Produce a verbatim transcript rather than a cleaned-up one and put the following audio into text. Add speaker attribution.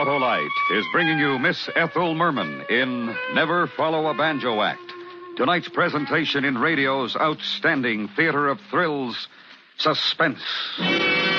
Speaker 1: Autolite is bringing you Miss Ethel Merman in Never Follow a Banjo Act. Tonight's presentation in radio's outstanding theater of thrills, Suspense.